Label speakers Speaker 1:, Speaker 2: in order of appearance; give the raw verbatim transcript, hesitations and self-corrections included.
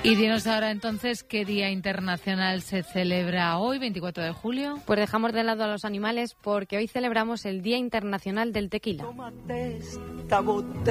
Speaker 1: Y dinos ahora entonces qué Día Internacional se celebra hoy, veinticuatro de julio.
Speaker 2: Pues dejamos de lado a los animales porque hoy celebramos el Día Internacional del Tequila.